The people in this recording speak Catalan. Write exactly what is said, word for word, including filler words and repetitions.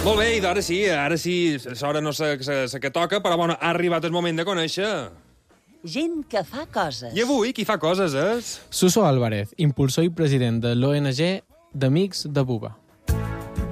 Molt bé, i ara sí, ara sí, l'hora no sé la que toca, però bueno, ha arribat el moment de conèixer... Gent que fa coses. I avui qui fa coses és... Suso Álvarez, impulsor i president de l'O N G d'Amics de Buba.